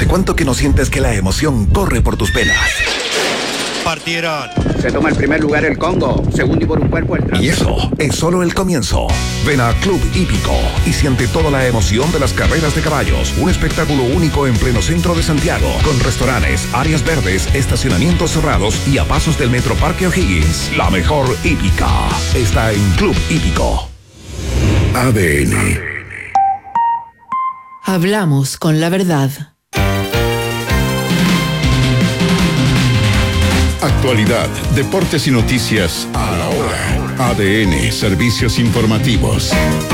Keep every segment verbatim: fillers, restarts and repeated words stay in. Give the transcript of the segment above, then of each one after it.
¿Hace cuánto que no sientes que la emoción corre por tus venas? Partieron. Se toma el primer lugar el Congo, segundo y por un cuerpo el Trans. Y eso es solo el comienzo. Ven a Club Hípico y siente toda la emoción de las carreras de caballos. Un espectáculo único en pleno centro de Santiago, con restaurantes, áreas verdes, estacionamientos cerrados y a pasos del Metro Parque O'Higgins. La mejor hípica está en Club Hípico. A D N. Hablamos con la verdad. Actualidad, deportes y noticias a la hora. A D N, servicios informativos.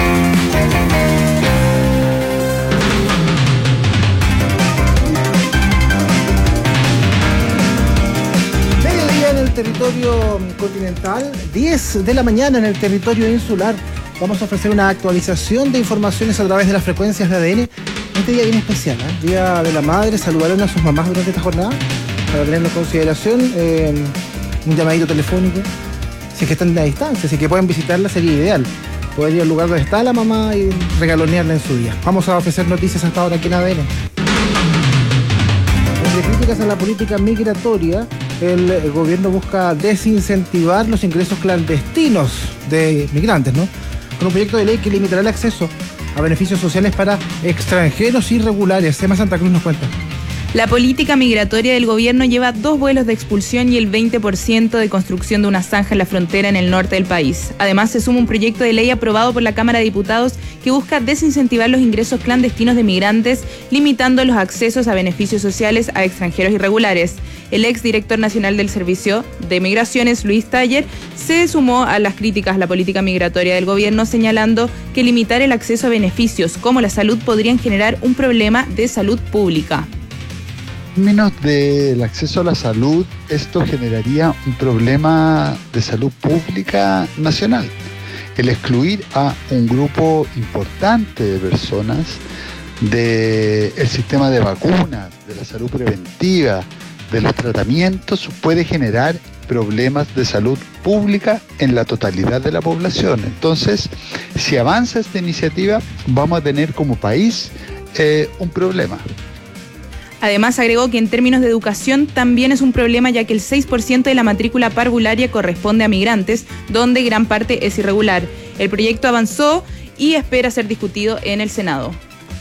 Mediodía en el territorio continental, diez de la mañana en el territorio insular. Vamos a ofrecer una actualización de informaciones a través de las frecuencias de A D N. Este día bien especial, ¿eh? Día de la Madre. Saludaron a sus mamás durante esta jornada, para tenerlo en consideración, eh, un llamadito telefónico, si es que están a distancia, si es que pueden visitarla, sería ideal poder ir al lugar donde está la mamá y regalonearla en su día. Vamos a ofrecer noticias hasta ahora aquí en A D N. Entre críticas a la política migratoria, el gobierno busca desincentivar los ingresos clandestinos de migrantes, ¿no? Con un proyecto de ley que limitará el acceso a beneficios sociales para extranjeros irregulares. Emma Santa Cruz nos cuenta. La política migratoria del gobierno lleva dos vuelos de expulsión y el veinte por ciento de construcción de una zanja en la frontera en el norte del país. Además, se suma un proyecto de ley aprobado por la Cámara de Diputados que busca desincentivar los ingresos clandestinos de migrantes, limitando los accesos a beneficios sociales a extranjeros irregulares. El exdirector nacional del Servicio de Migraciones, Luis Taller, se sumó a las críticas a la política migratoria del gobierno, señalando que limitar el acceso a beneficios como la salud podrían generar un problema de salud pública. En términos del acceso a la salud, esto generaría un problema de salud pública nacional. El excluir a un grupo importante de personas del sistema de vacunas, de la salud preventiva, de los tratamientos, puede generar problemas de salud pública en la totalidad de la población. Entonces, si avanza esta iniciativa, vamos a tener como país eh, un problema. Además, agregó que en términos de educación también es un problema, ya que el seis por ciento de la matrícula parvularia corresponde a migrantes, donde gran parte es irregular. El proyecto avanzó y espera ser discutido en el Senado.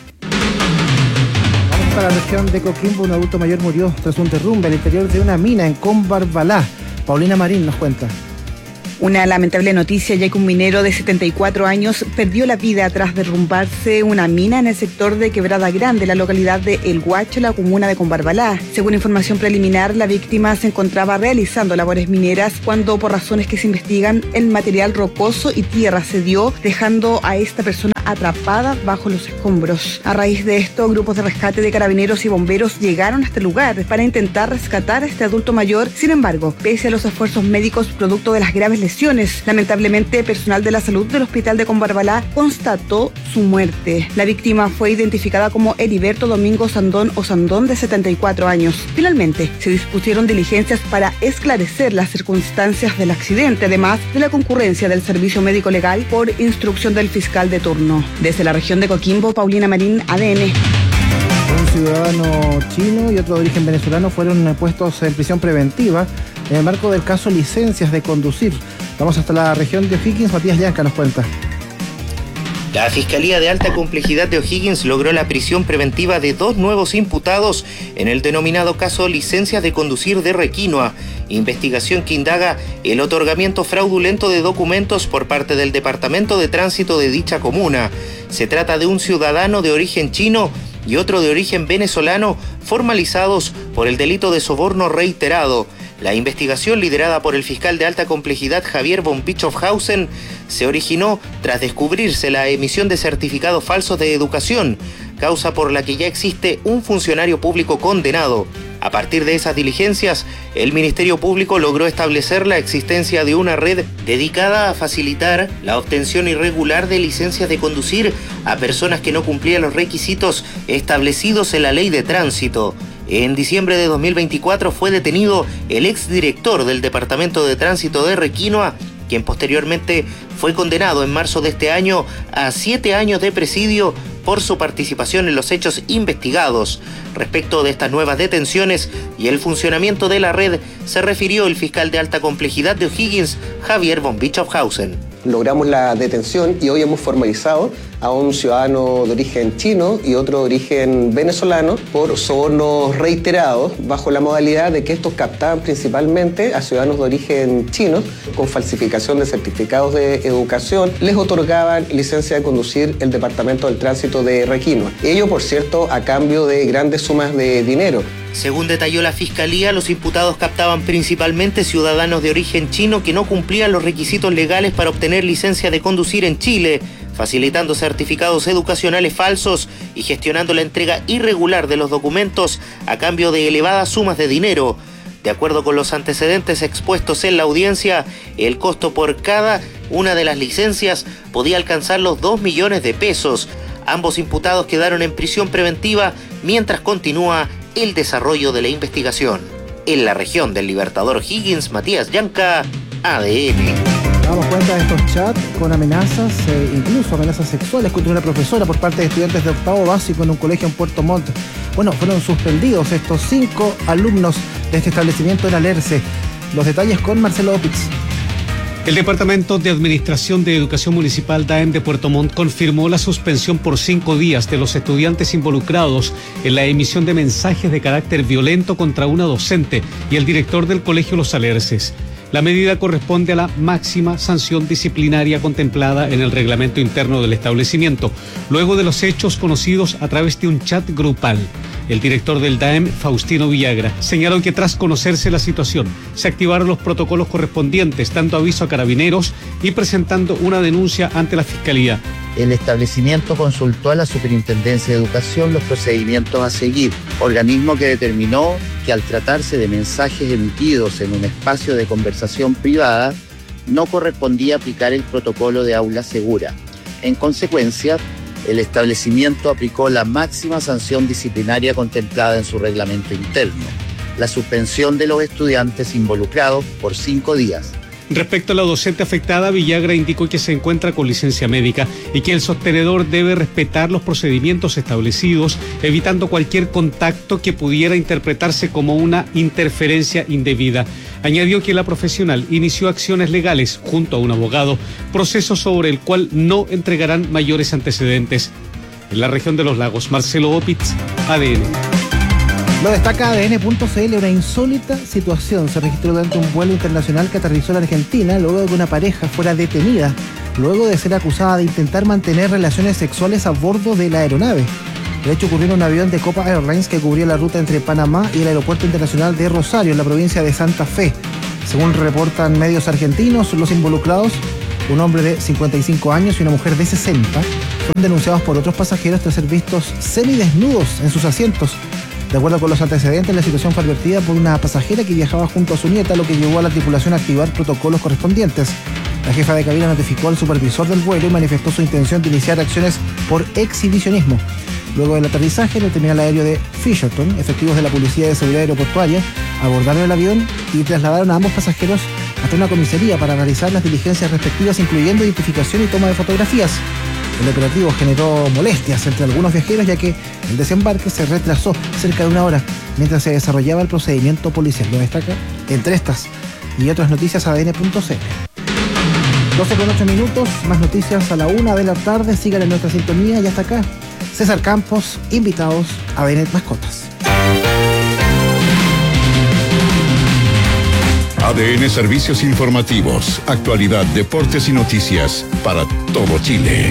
Vamos para la región de Coquimbo. Un adulto mayor murió tras un derrumbe al interior de una mina en Combarbalá. Paulina Marín nos cuenta. Una lamentable noticia, ya que un minero de setenta y cuatro años perdió la vida tras derrumbarse una mina en el sector de Quebrada Grande, la localidad de El Guacho, la comuna de Combarbalá. Según información preliminar, la víctima se encontraba realizando labores mineras cuando, por razones que se investigan, el material rocoso y tierra cedió, dejando a esta persona atrapada bajo los escombros. A raíz de esto, grupos de rescate de carabineros y bomberos llegaron a este lugar para intentar rescatar a este adulto mayor. Sin embargo, pese a los esfuerzos médicos producto de las graves lesiones, lamentablemente, personal de la salud del hospital de Combarbalá constató su muerte. La víctima fue identificada como Heriberto Domingo Sandón o Sandón, de setenta y cuatro años. Finalmente, se dispusieron diligencias para esclarecer las circunstancias del accidente, además de la concurrencia del servicio médico legal por instrucción del fiscal de turno. Desde la región de Coquimbo, Paulina Marín, A D N. Un ciudadano chino y otro de origen venezolano fueron puestos en prisión preventiva en el marco del caso licencias de conducir. Vamos hasta la región de O'Higgins. Matías Llanca nos cuenta. La Fiscalía de Alta Complejidad de O'Higgins logró la prisión preventiva de dos nuevos imputados en el denominado caso licencias de conducir de Requinoa, investigación que indaga el otorgamiento fraudulento de documentos por parte del Departamento de Tránsito de dicha comuna. Se trata de un ciudadano de origen chino y otro de origen venezolano formalizados por el delito de soborno reiterado. La investigación, liderada por el fiscal de alta complejidad Javier von Bischofhausen, se originó tras descubrirse la emisión de certificados falsos de educación, causa por la que ya existe un funcionario público condenado. A partir de esas diligencias, el Ministerio Público logró establecer la existencia de una red dedicada a facilitar la obtención irregular de licencias de conducir a personas que no cumplían los requisitos establecidos en la Ley de Tránsito. En diciembre de dos mil veinticuatro fue detenido el exdirector del Departamento de Tránsito de Requinoa, quien posteriormente fue condenado en marzo de este año a siete años de presidio por su participación en los hechos investigados. Respecto de estas nuevas detenciones y el funcionamiento de la red, se refirió el fiscal de alta complejidad de O'Higgins, Javier von Bischofhausen. Logramos la detención y hoy hemos formalizado a un ciudadano de origen chino y otro de origen venezolano por sobornos reiterados bajo la modalidad de que estos captaban principalmente a ciudadanos de origen chino con falsificación de certificados de educación, les otorgaban licencia de conducir el Departamento del Tránsito de Requinoa. Ello, por cierto, a cambio de grandes sumas de dinero. Según detalló la Fiscalía, los imputados captaban principalmente ciudadanos de origen chino que no cumplían los requisitos legales para obtener licencia de conducir en Chile, facilitando certificados educacionales falsos y gestionando la entrega irregular de los documentos a cambio de elevadas sumas de dinero. De acuerdo con los antecedentes expuestos en la audiencia, el costo por cada una de las licencias podía alcanzar los dos millones de pesos. Ambos imputados quedaron en prisión preventiva mientras continúa el desarrollo de la investigación. En la región del Libertador Higgins, Matías Yanca, A D N. Damos cuenta de estos chats con amenazas, eh, incluso amenazas sexuales contra una profesora por parte de estudiantes de octavo básico en un colegio en Puerto Montt. Bueno, fueron suspendidos estos cinco alumnos de este establecimiento en Alerce. Los detalles con Marcelo Opitz. El Departamento de Administración de Educación Municipal D A E M de Puerto Montt confirmó la suspensión por cinco días de los estudiantes involucrados en la emisión de mensajes de carácter violento contra una docente y el director del colegio Los Alerces. La medida corresponde a la máxima sanción disciplinaria contemplada en el reglamento interno del establecimiento, luego de los hechos conocidos a través de un chat grupal. El director del D A E M, Faustino Villagra, señaló que tras conocerse la situación, se activaron los protocolos correspondientes, dando aviso a carabineros y presentando una denuncia ante la Fiscalía. El establecimiento consultó a la Superintendencia de Educación los procedimientos a seguir, organismo que determinó que al tratarse de mensajes emitidos en un espacio de conversación privada, no correspondía aplicar el protocolo de aula segura. En consecuencia, el establecimiento aplicó la máxima sanción disciplinaria contemplada en su reglamento interno, la suspensión de los estudiantes involucrados por cinco días. Respecto a la docente afectada, Villagra indicó que se encuentra con licencia médica y que el sostenedor debe respetar los procedimientos establecidos, evitando cualquier contacto que pudiera interpretarse como una interferencia indebida. Añadió que la profesional inició acciones legales junto a un abogado, proceso sobre el cual no entregarán mayores antecedentes. En la región de los lagos, Marcelo Opitz, A D N. Lo destaca A D N punto C L, una insólita situación se registró durante un vuelo internacional que aterrizó en Argentina luego de que una pareja fuera detenida, luego de ser acusada de intentar mantener relaciones sexuales a bordo de la aeronave. El hecho ocurrió en un avión de Copa Airlines que cubría la ruta entre Panamá y el Aeropuerto Internacional de Rosario, en la provincia de Santa Fe. Según reportan medios argentinos, los involucrados, un hombre de cincuenta y cinco años y una mujer de sesenta, fueron denunciados por otros pasajeros tras ser vistos semidesnudos en sus asientos. De acuerdo con los antecedentes, la situación fue advertida por una pasajera que viajaba junto a su nieta, lo que llevó a la tripulación a activar protocolos correspondientes. La jefa de cabina notificó al supervisor del vuelo y manifestó su intención de iniciar acciones por exhibicionismo. Luego del aterrizaje, en el terminal aéreo de Fisherton, efectivos de la Policía de Seguridad Aeroportuaria abordaron el avión y trasladaron a ambos pasajeros hasta una comisaría para realizar las diligencias respectivas, incluyendo identificación y toma de fotografías. El operativo generó molestias entre algunos viajeros, ya que el desembarque se retrasó cerca de una hora mientras se desarrollaba el procedimiento policial. Lo destaca entre estas y otras noticias A D N punto C L. doce con ocho minutos, más noticias a la una de la tarde. Sigan en nuestra sintonía y hasta acá. César Campos, invitados a A D N Mascotas. A D N Servicios Informativos, actualidad, deportes y noticias para todo Chile.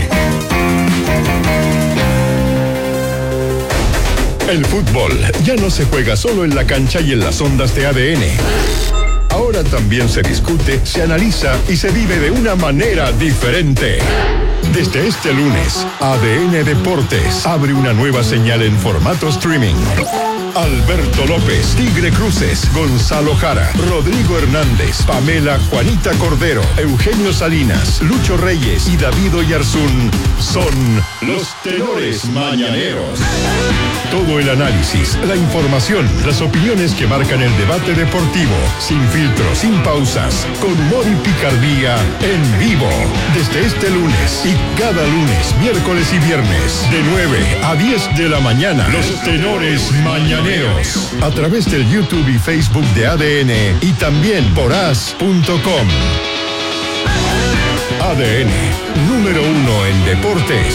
El fútbol ya no se juega solo en la cancha y en las ondas de A D N. Ahora también se discute, se analiza y se vive de una manera diferente. Desde este lunes, A D N Deportes abre una nueva señal en formato streaming. Alberto López, Tigre Cruces, Gonzalo Jara, Rodrigo Hernández, Pamela Juanita Cordero, Eugenio Salinas, Lucho Reyes y David Oyarzún son los tenores mañaneros. Todo el análisis, la información, las opiniones que marcan el debate deportivo, sin filtros, sin pausas, con humor y picardía, en vivo, desde este lunes y cada lunes, miércoles y viernes, de nueve a diez de la mañana, los tenores mañaneros, a través del YouTube y Facebook de A D N y también por as punto com. A D N, número uno en deportes.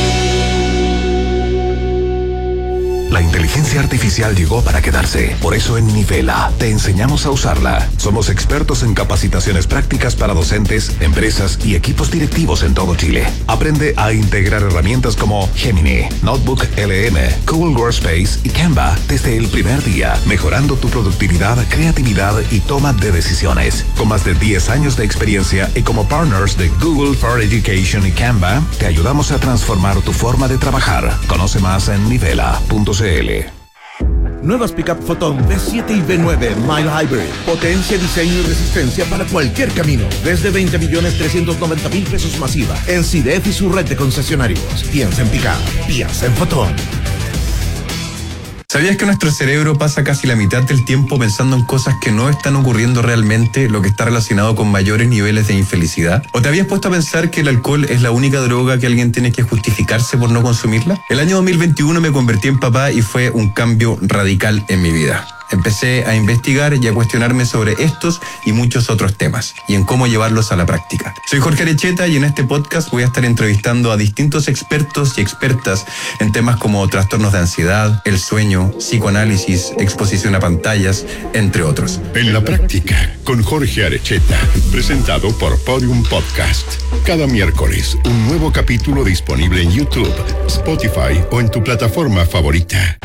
La inteligencia artificial llegó para quedarse. Por eso en Nivela te enseñamos a usarla. Somos expertos en capacitaciones prácticas para docentes, empresas y equipos directivos en todo Chile. Aprende a integrar herramientas como Gemini, Notebook L M, Google Workspace y Canva desde el primer día, mejorando tu productividad, creatividad y toma de decisiones. Con más de diez años de experiencia y como partners de Google for Education y Canva, te ayudamos a transformar tu forma de trabajar. Conoce más en nivela punto c l. Nuevas Pickup Photon V siete y V nueve Mile Hybrid. Potencia, diseño y resistencia para cualquier camino. Desde veinte millones trescientos noventa mil pesos masiva. En C I D E F y su red de concesionarios. Piensa en Pickup. Piensa en Photon. ¿Sabías que nuestro cerebro pasa casi la mitad del tiempo pensando en cosas que no están ocurriendo realmente, lo que está relacionado con mayores niveles de infelicidad? ¿O te habías puesto a pensar que el alcohol es la única droga que alguien tiene que justificarse por no consumirla? El año dos mil veintiuno me convertí en papá y fue un cambio radical en mi vida. Empecé a investigar y a cuestionarme sobre estos y muchos otros temas y en cómo llevarlos a la práctica. Soy Jorge Arecheta y en este podcast voy a estar entrevistando a distintos expertos y expertas en temas como trastornos de ansiedad, el sueño, psicoanálisis, exposición a pantallas, entre otros. En la práctica, con Jorge Arecheta, presentado por Podium Podcast. Cada miércoles, un nuevo capítulo disponible en YouTube, Spotify o en tu plataforma favorita.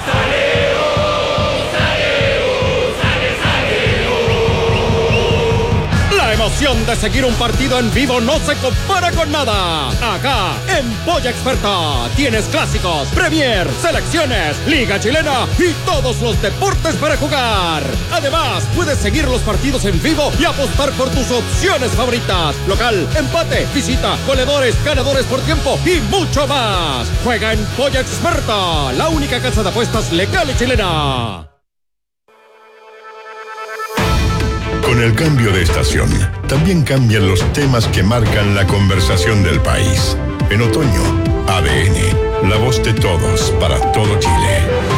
La emoción de seguir un partido en vivo no se compara con nada. Acá, en Polla Experta, tienes clásicos, Premier, selecciones, Liga Chilena y todos los deportes para jugar. Además, puedes seguir los partidos en vivo y apostar por tus opciones favoritas. Local, empate, visita, goleadores, ganadores por tiempo y mucho más. Juega en Polla Experta, la única casa de apuestas legal y chilena. Con el cambio de estación, también cambian los temas que marcan la conversación del país. En otoño, A D N, la voz de todos para todo Chile.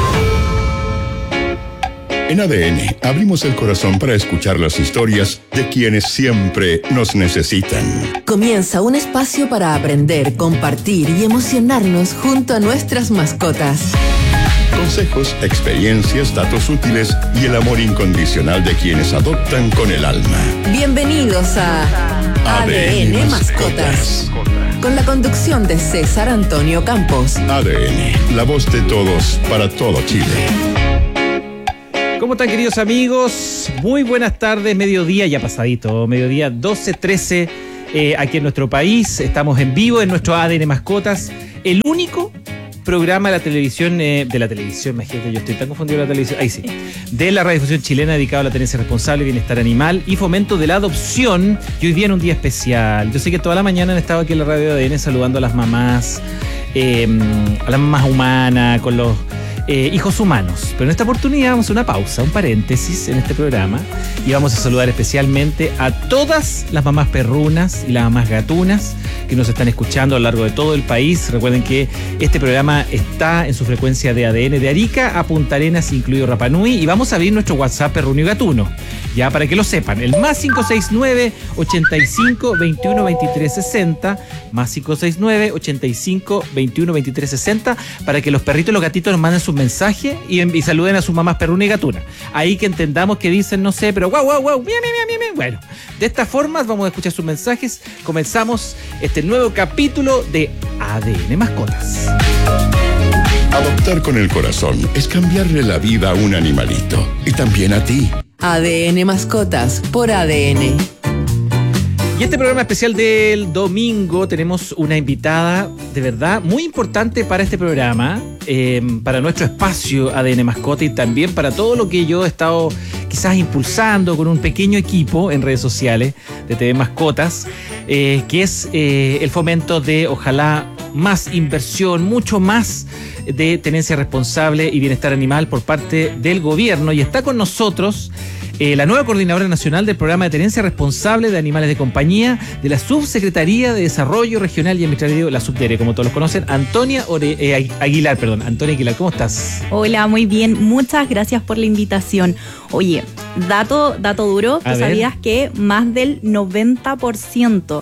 En A D N abrimos el corazón para escuchar las historias de quienes siempre nos necesitan. Comienza un espacio para aprender, compartir y emocionarnos junto a nuestras mascotas. Consejos, experiencias, datos útiles y el amor incondicional de quienes adoptan con el alma. Bienvenidos a A D N Mascotas, con la conducción de César Antonio Campos. A D N, la voz de todos para todo Chile. ¿Cómo están, queridos amigos? Muy buenas tardes, mediodía ya pasadito, mediodía doce trece eh, aquí en nuestro país. Estamos en vivo en nuestro A D N Mascotas, el único programa de la televisión, eh, de la televisión, imagínate, yo estoy tan confundido de la televisión, ahí sí, de la radiodifusión chilena dedicado a la tenencia responsable, bienestar animal y fomento de la adopción. Y hoy día en un día especial. Yo sé que toda la mañana han estado aquí en la radio de A D N saludando a las mamás, eh, a las mamás humanas, con los Eh, hijos humanos, pero en esta oportunidad vamos a una pausa, un paréntesis en este programa y vamos a saludar especialmente a todas las mamás perrunas y las mamás gatunas que nos están escuchando a lo largo de todo el país. Recuerden que este programa está en su frecuencia de A D N de Arica a Punta Arenas, incluido Rapa Nui, y vamos a abrir nuestro WhatsApp perruno y gatuno, ya para que lo sepan, el más cinco seis nueve, ochenta y cinco, veintiuno, veintitrés, sesenta, más cinco seis nueve, ochenta y cinco, veintiuno, veintitrés, sesenta, para que los perritos y los gatitos nos manden sus mensaje y, y saluden a sus mamás perruna y gatuna. Ahí que entendamos que dicen, no sé, pero guau, guau, guau, bien, bien, bien, bien. Bueno, de esta forma vamos a escuchar sus mensajes. Comenzamos este nuevo capítulo de A D N Mascotas. Adoptar con el corazón es cambiarle la vida a un animalito y también a ti. A D N Mascotas por A D N. Y este programa especial del domingo tenemos una invitada de verdad muy importante para este programa, eh, para nuestro espacio A D N Mascota y también para todo lo que yo he estado quizás impulsando con un pequeño equipo en redes sociales de T V Mascotas, eh, que es eh, el fomento de, ojalá, más inversión, mucho más de tenencia responsable y bienestar animal por parte del gobierno. Y está con nosotros Eh, la nueva coordinadora nacional del programa de tenencia responsable de animales de compañía de la Subsecretaría de Desarrollo Regional y Administrativo, la SUBDERE, como todos los conocen, Antonia Ore, eh, Aguilar, perdón, Antonia Aguilar, ¿cómo estás? Hola, muy bien, muchas gracias por la invitación. Oye, dato, dato duro, ¿tú sabías que más del noventa por ciento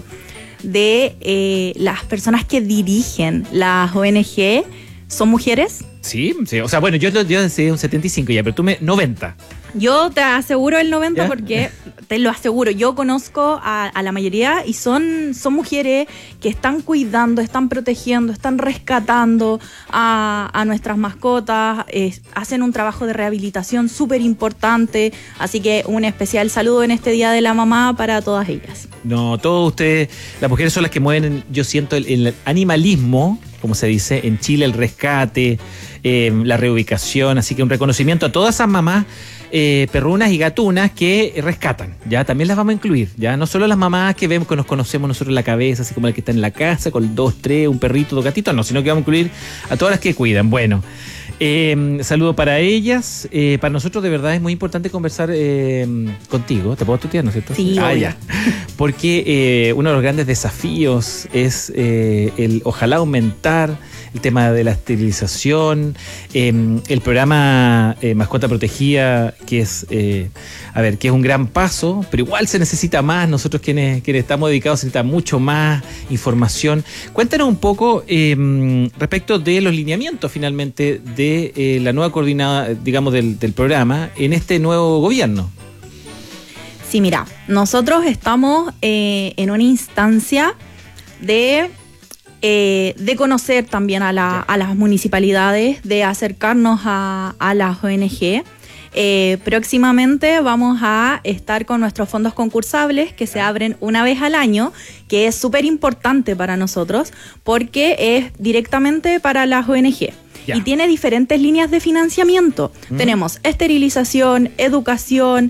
de eh, las personas que dirigen las O N G son mujeres? Sí, sí, o sea, bueno, yo, yo decía un setenta y cinco ya, pero tú me noventa. Yo te aseguro el noventa ¿Ya? porque te lo aseguro. Yo conozco a, a la mayoría y son, son mujeres que están cuidando, están protegiendo, están rescatando a, a nuestras mascotas, eh, hacen un trabajo de rehabilitación súper importante. Así que un especial saludo en este Día de la Mamá para todas ellas. No, todos ustedes, las mujeres son las que mueven, yo siento, el, el animalismo, como se dice, en Chile, el rescate, eh, la reubicación. Así que un reconocimiento a todas esas mamás Eh, perrunas y gatunas que rescatan, ya también las vamos a incluir, ya no solo las mamás que vemos que nos conocemos nosotros en la cabeza, así como la que está en la casa con dos, tres, un perrito, dos gatitos, no, sino que vamos a incluir a todas las que cuidan. Bueno, eh, saludo para ellas, eh, para nosotros de verdad es muy importante conversar eh, contigo, te puedo tutear, ¿no es cierto? Sí, ah, obvio. ya. Porque eh, uno de los grandes desafíos es eh, el ojalá aumentar el tema de la esterilización, eh, el programa eh, Mascota Protegida, que es, eh, a ver, que es un gran paso, pero igual se necesita más. Nosotros quienes, quienes estamos dedicados necesitamos mucho más información. Cuéntanos un poco eh, respecto de los lineamientos finalmente de eh, la nueva coordinada, digamos, del, del programa en este nuevo gobierno. Sí, mira, nosotros estamos eh, en una instancia de... Eh, de conocer también a, la, a las municipalidades, de acercarnos a, a las O N G. Eh, próximamente vamos a estar con nuestros fondos concursables que se abren una vez al año, que es súper importante para nosotros porque es directamente para las O N G. Ya. Y tiene diferentes líneas de financiamiento. Mm. Tenemos esterilización, educación,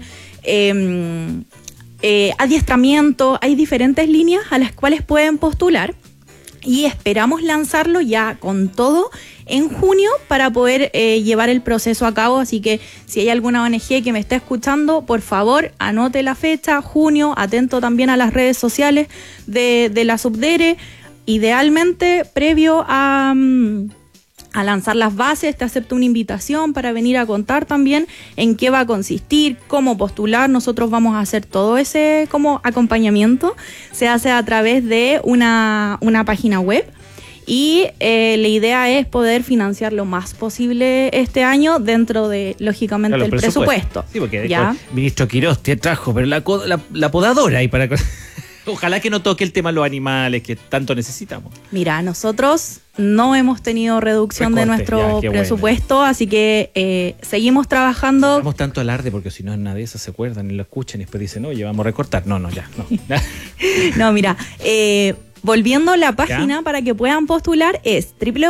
eh, eh, adiestramiento. Hay diferentes líneas a las cuales pueden postular. Y esperamos lanzarlo ya con todo en junio para poder eh, llevar el proceso a cabo. Así que si hay alguna O N G que me está escuchando, por favor, anote la fecha, junio, atento también a las redes sociales de, de la SUBDERE. Idealmente, previo a... Um, a lanzar las bases, te acepto una invitación para venir a contar también en qué va a consistir, cómo postular. Nosotros vamos a hacer todo ese como acompañamiento. Se hace a través de una, una página web y eh, la idea es poder financiar lo más posible este año dentro de, lógicamente, claro, el presupuesto. presupuesto. Sí, porque ¿Ya? El ministro Quirós te trajo, pero la, la, la podadora ahí para... Ojalá que no toque el tema de los animales que tanto necesitamos. Mira, nosotros no hemos tenido reducción Recorte, de nuestro ya, presupuesto, bueno. Así que eh, seguimos trabajando. No hagamos tanto alarde porque si no nadie se acuerda ni lo escuchan y después dicen, oye, vamos a recortar. No, no, ya, no. No, mira, eh, volviendo a la página ¿Ya? para que puedan postular es triple